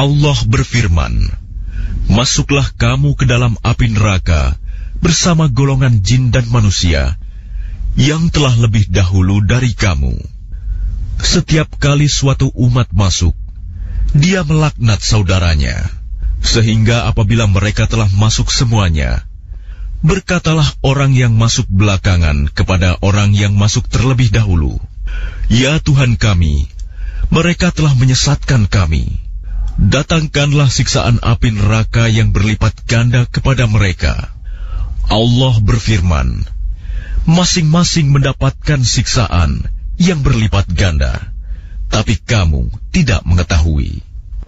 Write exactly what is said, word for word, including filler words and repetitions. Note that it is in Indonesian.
Allah berfirman, masuklah kamu ke dalam api neraka bersama golongan jin dan manusia yang telah lebih dahulu dari kamu. Setiap kali suatu umat masuk, dia melaknat saudaranya, sehingga apabila mereka telah masuk semuanya, berkatalah orang yang masuk belakangan kepada orang yang masuk terlebih dahulu, ya Tuhan kami, mereka telah menyesatkan kami. Datangkanlah siksaan api neraka yang berlipat ganda kepada mereka. Allah berfirman, masing-masing mendapatkan siksaan yang berlipat ganda, tapi kamu tidak mengetahui.